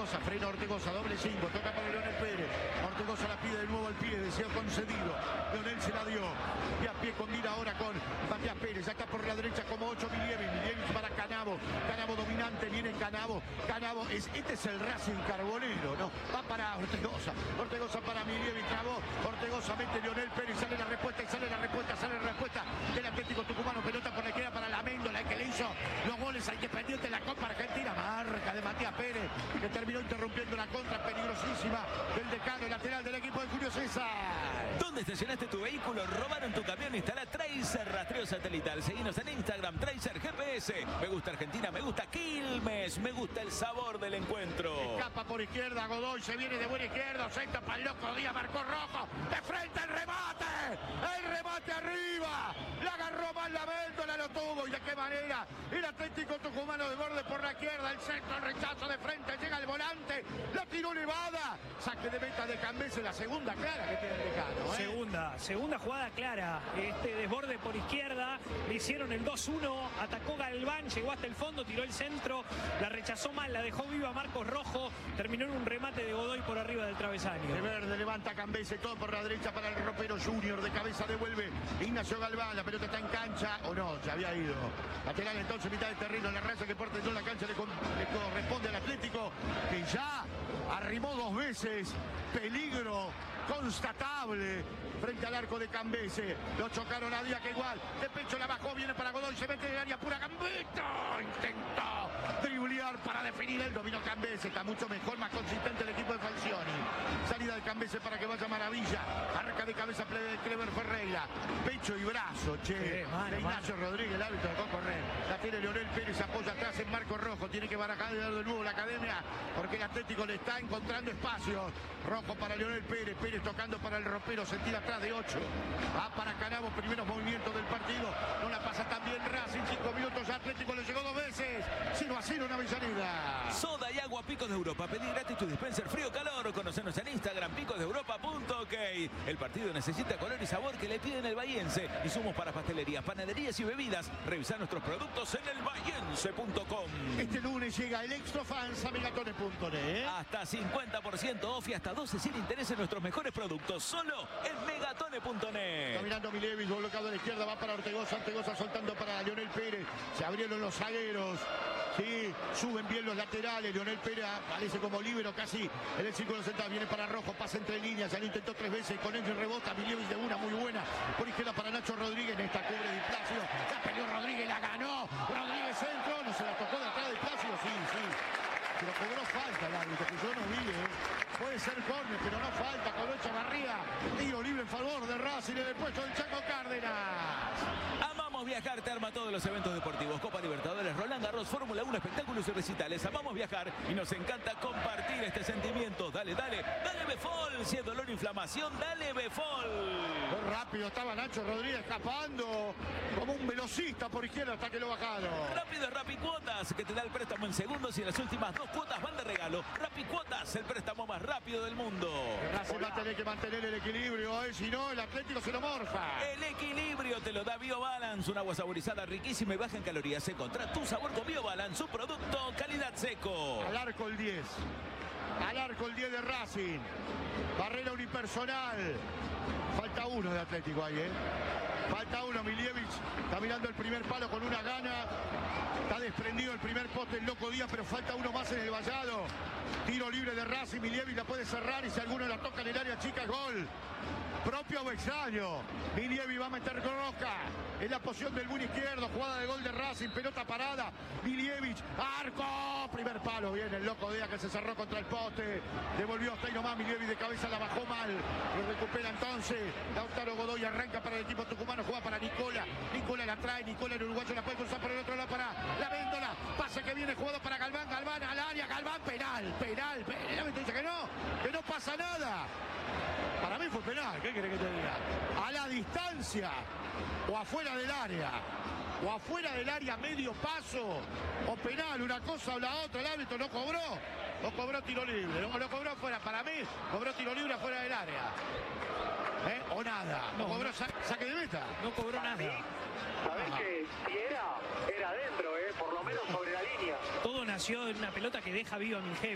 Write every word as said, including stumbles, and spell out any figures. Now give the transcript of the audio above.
Ortegoza, frena Ortegoza, doble cinco, toca para Leonel Pérez. Ortegoza la pide de nuevo al pie, deseo concedido. Leonel se la dio. Y a pie combina ahora con Matías Pérez. Acá por la derecha como ocho Milievic. Milievic para Canavo. Canavo dominante, viene Canavo. Canavo, es, este es el Racing Carbonero, ¿no? Va para Ortegoza. Ortegoza para Milievic, trabó. Ortegoza mete Leonel Pérez. Sale la respuesta y sale la respuesta, sale la respuesta del Atlético Tucumano. Pelota por la izquierda para la Méndola, que le hizo los goles a Independiente en la Copa Argentina. Marca de Matías Pérez, que terminó interrumpiendo la contra peligrosísima del decano lateral del equipo de Julio César. ¿Dónde estacionaste tu vehículo? ¿Robaron tu camión? Instala Tracer Rastreo Satelital. Seguinos en Instagram, Tracer G P S. Me gusta Argentina, me gusta Quilmes, me gusta el sabor del encuentro. Escapa por izquierda, Godoy se viene de buena izquierda, centro para el loco Díaz, marcó rojo, de frente el remate, el remate arriba, la agarró mal la Méndola, lo tuvo, y de qué manera, el Atlético Tucumano de borde por la izquierda, el centro, el rechazo de frente, llega el volante, la tiró Nevada, saque de meta de Cambese, la segunda clara que tiene el decano, ¿eh? Segunda, segunda jugada clara, este desborde por izquierda, le hicieron el dos uno, atacó Galván, llegó hasta el fondo, tiró el centro, la rechazó mal, la dejó viva Marcos Rojo, terminó en un remate de Godoy por arriba del travesaño. De verde levanta Cambese, todo por la derecha para el ropero Junior, de cabeza devuelve Ignacio Galván, la pelota está en cancha, o no, ya había ido. Lateral entonces, mitad de terreno, la raza que porta en la cancha le, con, le corresponde al Atlético, que ya arrimó dos veces, peligro constatable frente al arco de Cambese. Lo chocaron a Díaz, que igual, de pecho la bajó, viene para Godoy, se mete en el área pura, Gambito, intentó driblear para definir, el dominó Cambese, está mucho mejor, más consistente el equipo de Falcioni. Salida de Cambese para que vaya Maravilla, arranca de cabeza Clever Ferreira, pecho y brazo, che, sí, mano, de Ignacio mano. Rodríguez, el árbitro dejó correr, la tiene Leonel Pérez, apoya atrás en Marco Rojo, tiene que barajar de nuevo la academia, porque el Atlético le está encontrando espacios. Rojo para Leonel Pérez, Pérez tocando para el ropero, se tira atrás de ocho, va para Canavo, primeros movimientos del partido, no la pasa tan bien Racing, cinco minutos, ya Atlético le llegó dos veces, cero a cero en Avellaneda. Soda y agua Picos de Europa. Pedí gratis tu dispenser frío calor. Conocenos en Instagram, picos de europa punto ok. El partido necesita color y sabor que le piden el bahiense. Insumos para pastelerías, panaderías y bebidas. Revisa nuestros productos en el bahiense punto com. Este lunes llega el Extra Fans a megatones punto net. ¿eh? Hasta cincuenta por ciento off y hasta doce sin interés en nuestros mejores productos. Solo en megatones punto net. Caminando Milievic, bloqueado a la izquierda, va para Ortegoza. Ortegoza soltando para Leonel Pérez. Se abrieron los zagueros. Sí, suben bien los laterales. Leonel Pérez aparece como líbero casi en el círculo central. Viene para Rojo, pasa entre líneas. Ya lo intentó tres veces. Con él rebota. Milievic de una muy buena. Por izquierda para Nacho Rodríguez. En esta cubre de Plácido. La peleó Rodríguez, la ganó. Rodríguez centro. No se la tocó de atrás de Plácido. Sí, sí. Pero cobró falta el árbitro, que yo no vi, ¿eh? Puede ser córner, pero no falta. Con Echavarría. Tiro libre en favor de Racing en el puesto del Chaco Cárdenas. Amamos viajar, te arma todos los eventos deportivos. Copa Libertadores, Roland Garros, Fórmula uno, espectáculos y recitales. Amamos viajar y nos encanta compartir este sentimiento. Dale, dale, dale Befol. Si es dolor o inflamación, dale Befol. Qué rápido estaba Nacho Rodríguez escapando como un velocista por izquierda hasta que lo bajaron. Rápido es Rapicuotas, que te da el préstamo en segundos y las últimas dos cuotas van de regalo. Rapicuotas, el préstamo más rápido del mundo. Racing va a tener que mantener el equilibrio, ¿eh? Si no, el Atlético se lo morfa. El equilibrio te lo da BioBalance, un agua saborizada riquísima y baja en calorías. Encontrá tu sabor con BioBalance, un producto calidad seco. Al arco el diez. Al arco el diez de Racing. Barrera unipersonal. Falta uno de Atlético ahí, ¿eh? Falta uno, Milievic está mirando el primer palo con una gana. Está desprendido el primer poste el loco Díaz, pero falta uno más en el vallado. Tiro libre de Racing, Milievic la puede cerrar y si alguno la toca en el área chica es gol. Propio o extraño. Milievic va a meter Roca en la posición del buen izquierdo. Jugada de gol de Racing, pelota parada. Milievic, arco. Primer palo, viene el loco Díaz que se cerró contra el poste. Devolvió hasta ahí nomás. Milievic de cabeza la bajó mal. Lo recupera entonces. Lautaro Godoy arranca para el equipo tucumano. Juega para Nicola. Nicola la trae. Nicola el uruguayo la puede cruzar por el otro lado para la Méndola. Pase que viene jugado para Galván. Galván al área. Galván penal. Penal. Penal. Dice que no. Que no pasa nada. Para mí fue penal, ¿qué querés que te diga? A la distancia, o afuera del área, o afuera del área medio paso, o penal, una cosa o la otra, el árbitro no cobró, o cobró tiro libre, no lo cobró afuera, para mí, cobró tiro libre afuera del área. ¿Eh? O nada, no, no cobró sa saque de meta. No cobró nada. ¿Sabés que si era, era adentro, eh? Por lo menos sobre la línea? Todo nació en una pelota que deja vivo a Minge.